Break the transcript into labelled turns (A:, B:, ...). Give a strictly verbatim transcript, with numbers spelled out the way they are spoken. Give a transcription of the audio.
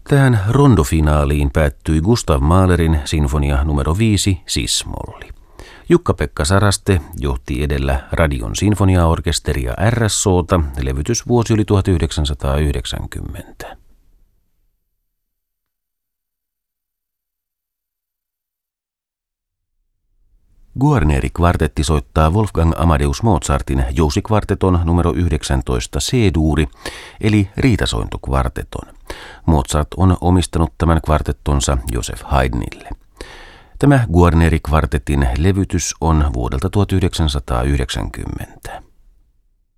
A: Tähän rondofinaaliin päättyi Gustav Mahlerin sinfonia numero viisi Sis-molli. Jukka-Pekka Saraste johti edellä Radion sinfoniaorkesteria R S O:ta. Levytysvuosi oli tuhatyhdeksänsataayhdeksänkymmentä. Guarneri-kvartetti soittaa Wolfgang Amadeus Mozartin jousikvarteton numero yhdeksäntoista C-duuri, eli riitasointokvarteton. Mozart on omistanut tämän kvartettonsa Joseph Haydnille. Tämä Guarneri-kvartetin levytys on vuodelta tuhatyhdeksänsataayhdeksänkymmentä.